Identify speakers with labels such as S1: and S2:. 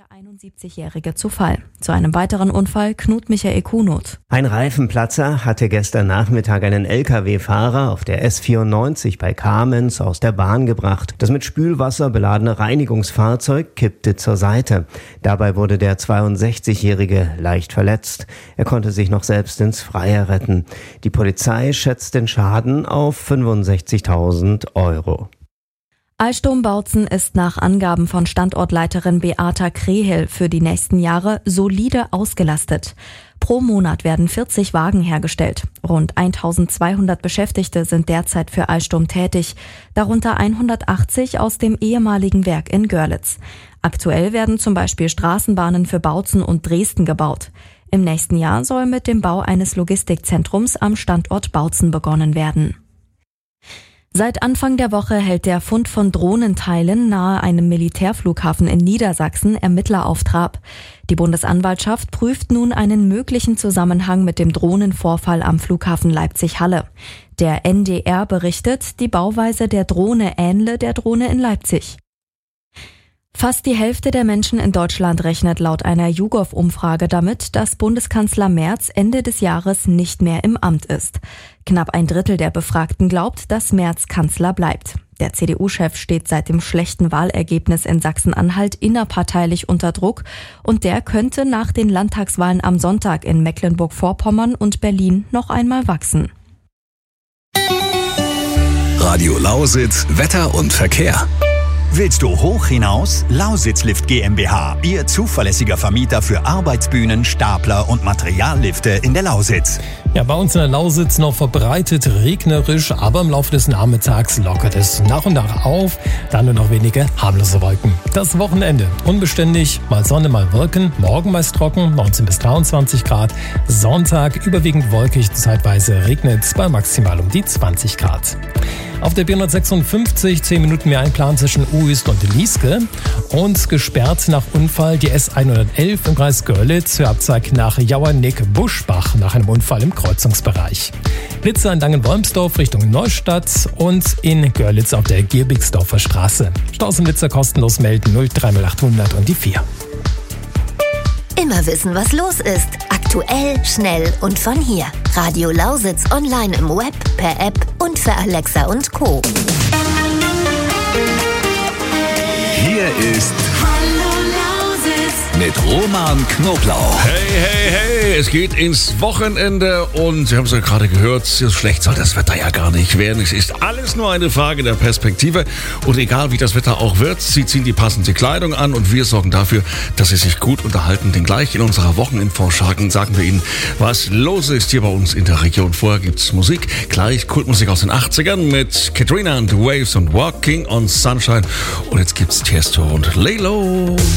S1: der 71-Jährige zu Fall. Zu einem weiteren Unfall Knut Michael Kunot.
S2: Ein Reifenplatzer hatte gestern Nachmittag einen Lkw-Fahrer auf der S94 bei Kamenz aus der Bahn gebracht. Das mit Spülwasser beladene Reinigungsfahrzeug kippte zur Seite. Dabei wurde der 62-Jährige leicht verletzt. Er konnte sich noch selbst ins Freie retten. Die Polizei schätzt den Schaden auf 65.000 Euro.
S1: Alstom-Bautzen ist nach Angaben von Standortleiterin Beata Krehel für die nächsten Jahre solide ausgelastet. Pro Monat werden 40 Wagen hergestellt. Rund 1200 Beschäftigte sind derzeit für Alstom tätig, darunter 180 aus dem ehemaligen Werk in Görlitz. Aktuell werden zum Beispiel Straßenbahnen für Bautzen und Dresden gebaut. Im nächsten Jahr soll mit dem Bau eines Logistikzentrums am Standort Bautzen begonnen werden. Seit Anfang der Woche hält der Fund von Drohnenteilen nahe einem Militärflughafen in Niedersachsen Ermittler auf Trab. Die Bundesanwaltschaft prüft nun einen möglichen Zusammenhang mit dem Drohnenvorfall am Flughafen Leipzig-Halle. Der NDR berichtet, die Bauweise der Drohne ähnle der Drohne in Leipzig. Fast die Hälfte der Menschen in Deutschland rechnet laut einer YouGov-Umfrage damit, dass Bundeskanzler Merz Ende des Jahres nicht mehr im Amt ist. Knapp ein Drittel der Befragten glaubt, dass Merz Kanzler bleibt. Der CDU-Chef steht seit dem schlechten Wahlergebnis in Sachsen-Anhalt innerparteilich unter Druck und der könnte nach den Landtagswahlen am Sonntag in Mecklenburg-Vorpommern und Berlin noch einmal wachsen.
S3: Radio Lausitz, Wetter und Verkehr.
S4: Willst du hoch hinaus? Lausitzlift GmbH, Ihr zuverlässiger Vermieter für Arbeitsbühnen, Stapler und Materiallifte in der Lausitz.
S5: Ja, bei uns in der Lausitz noch verbreitet regnerisch, aber im Laufe des Nachmittags lockert es nach und nach auf, dann nur noch wenige harmlose Wolken. Das Wochenende unbeständig, mal Sonne, mal Wolken, morgen meist trocken, 19 bis 23 Grad, Sonntag überwiegend wolkig, zeitweise regnet es bei maximal um die 20 Grad. Auf der B156 10 Minuten mehr Einplan zwischen Uhyst und Lieske und gesperrt nach Unfall die S111 im Kreis Görlitz für Abzweig nach Jauernick-Buschbach nach einem Unfall im Kreuzungsbereich. Blitzer in Langenwolmsdorf Richtung Neustadt und in Görlitz auf der Gierbigsdorfer Straße. Staus im Blitzer kostenlos melden 0300800 und die 4.
S6: Immer wissen, was los ist. Aktuell, schnell und von hier. Radio Lausitz online im Web, per App und für Alexa und Co.
S3: Hier ist mit Roman Knoblauch.
S7: Hey, es geht ins Wochenende und Sie haben es ja gerade gehört, so schlecht soll das Wetter ja gar nicht werden. Es ist alles nur eine Frage der Perspektive und egal wie das Wetter auch wird, Sie ziehen die passende Kleidung an und wir sorgen dafür, dass Sie sich gut unterhalten. Denn gleich in unserer Wocheninfo sagen wir Ihnen, was los ist hier bei uns in der Region. Vorher gibt's Musik, gleich Kultmusik aus den 80ern mit Katrina and the Waves und Walking on Sunshine und jetzt gibt's Tiesto und Lay Low.